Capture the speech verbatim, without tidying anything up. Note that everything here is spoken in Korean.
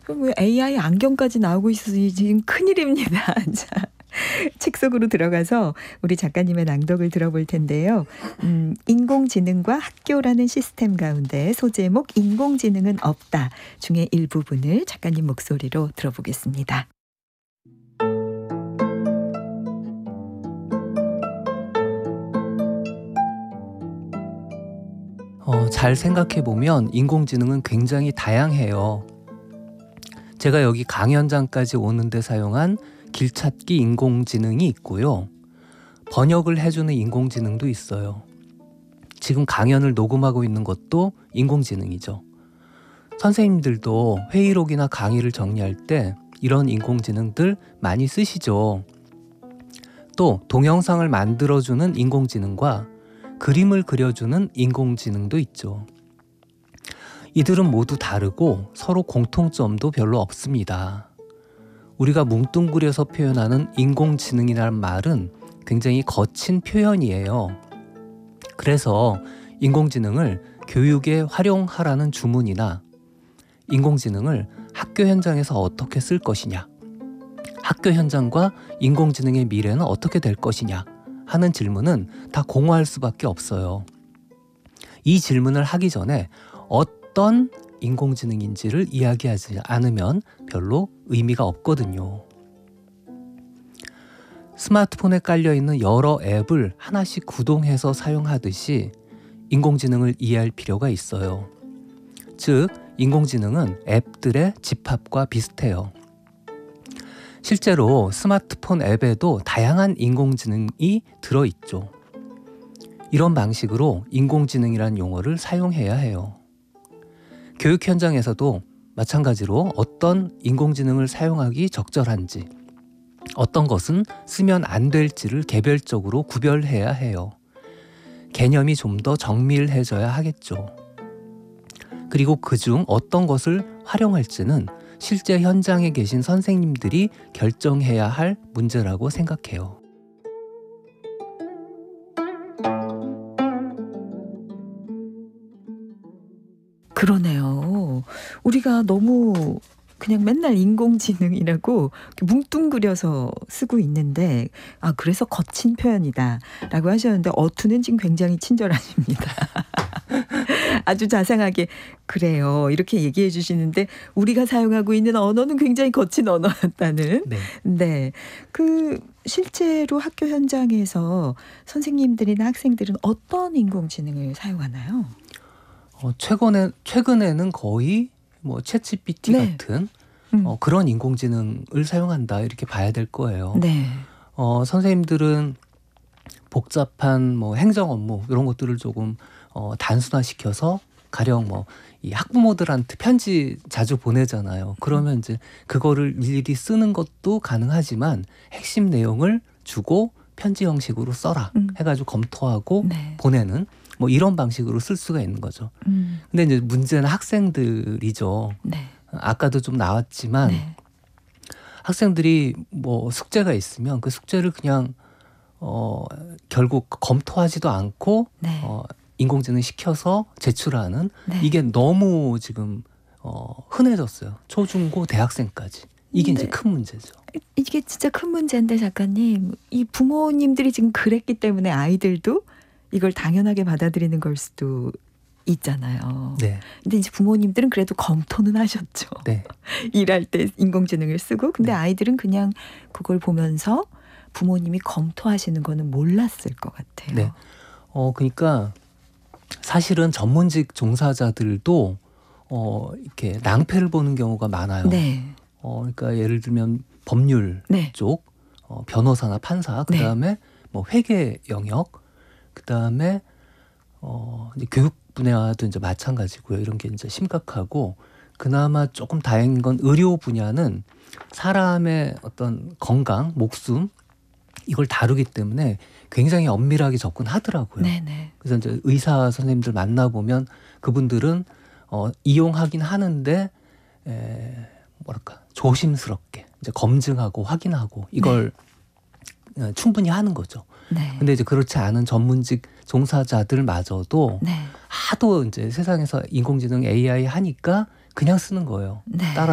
그럼 왜 에이아이 안경까지 나오고 있으니 지금 큰일입니다. 자, 책 속으로 들어가서 우리 작가님의 낭독을 들어볼 텐데요. 음, 인공지능과 학교라는 시스템 가운데 소제목 인공지능은 없다 중에 일부분을 작가님 목소리로 들어보겠습니다. 어, 잘 생각해보면 인공지능은 굉장히 다양해요. 제가 여기 강연장까지 오는데 사용한 길찾기 인공지능이 있고요. 번역을 해주는 인공지능도 있어요. 지금 강연을 녹음하고 있는 것도 인공지능이죠. 선생님들도 회의록이나 강의를 정리할 때 이런 인공지능들 많이 쓰시죠. 또 동영상을 만들어주는 인공지능과 그림을 그려주는 인공지능도 있죠. 이들은 모두 다르고 서로 공통점도 별로 없습니다. 우리가 뭉뚱그려서 표현하는 인공지능이라는 말은 굉장히 거친 표현이에요. 그래서 인공지능을 교육에 활용하라는 주문이나 인공지능을 학교 현장에서 어떻게 쓸 것이냐, 학교 현장과 인공지능의 미래는 어떻게 될 것이냐 하는 질문은 다 공허할 수밖에 없어요. 이 질문을 하기 전에 어떤 인공지능인지를 이야기하지 않으면 별로 의미가 없거든요. 스마트폰에 깔려있는 여러 앱을 하나씩 구동해서 사용하듯이 인공지능을 이해할 필요가 있어요. 즉, 인공지능은 앱들의 집합과 비슷해요. 실제로 스마트폰 앱에도 다양한 인공지능이 들어있죠. 이런 방식으로 인공지능이란 용어를 사용해야 해요. 교육 현장에서도 마찬가지로 어떤 인공지능을 사용하기 적절한지, 어떤 것은 쓰면 안 될지를 개별적으로 구별해야 해요. 개념이 좀 더 정밀해져야 하겠죠. 그리고 그중 어떤 것을 활용할지는 실제 현장에 계신 선생님들이 결정해야 할 문제라고 생각해요. 그러네요. 우리가 너무 그냥 맨날 인공지능이라고 뭉뚱그려서 쓰고 있는데, 아, 그래서 거친 표현이다 라고 하셨는데 어투는 지금 굉장히 친절하십니다. 아주 자상하게 그래요 이렇게 얘기해 주시는데 우리가 사용하고 있는 언어는 굉장히 거친 언어였다는. 네. 네. 그 실제로 학교 현장에서 선생님들이나 학생들은 어떤 인공지능을 사용하나요? 어, 최근에, 최근에는 거의 뭐 챗지피티 네. 같은 음. 어, 그런 인공지능을 사용한다 이렇게 봐야 될 거예요. 네. 어, 선생님들은 복잡한 뭐 행정 업무 이런 것들을 조금 어, 단순화시켜서 가령 뭐 이 학부모들한테 편지 자주 보내잖아요. 그러면 이제 그거를 일일이 쓰는 것도 가능하지만 핵심 내용을 주고 편지 형식으로 써라 음. 해가지고 검토하고 네. 보내는 뭐 이런 방식으로 쓸 수가 있는 거죠. 음. 근데 이제 문제는 학생들이죠. 네. 아까도 좀 나왔지만 네. 학생들이 뭐 숙제가 있으면 그 숙제를 그냥 어 결국 검토하지도 않고 네. 어 인공지능 시켜서 제출하는 네. 이게 너무 지금 어 흔해졌어요. 초중고 대학생까지. 이게 이제 네. 큰 문제죠. 이게 진짜 큰 문제인데 작가님, 이 부모님들이 지금 그랬기 때문에 아이들도 이걸 당연하게 받아들이는 걸 수도 있잖아요. 네. 근데 이제 부모님들은 그래도 검토는 하셨죠. 네. 일할 때 인공지능을 쓰고. 근데 네. 아이들은 그냥 그걸 보면서 부모님이 검토하시는 거는 몰랐을 것 같아요. 네. 어 그러니까 사실은 전문직 종사자들도 어 이렇게 낭패를 보는 경우가 많아요. 네. 어 그러니까 예를 들면 법률 네. 쪽, 어, 변호사나 판사, 그 다음에 네. 뭐 회계 영역, 그 다음에 어, 이제 교육 분야도 이제 마찬가지고요. 이런 게 이제 심각하고, 그나마 조금 다행인 건 의료 분야는 사람의 어떤 건강, 목숨 이걸 다루기 때문에 굉장히 엄밀하게 접근하더라고요. 네네. 그래서 이제 의사 선생님들 만나보면 그분들은 어, 이용하긴 하는데 에, 뭐랄까 조심스럽게 이제 검증하고 확인하고 이걸 네. 충분히 하는 거죠. 네. 근데 이제 그렇지 않은 전문직 종사자들마저도 네. 하도 이제 세상에서 인공지능 에이아이 하니까 그냥 쓰는 거예요. 네. 따라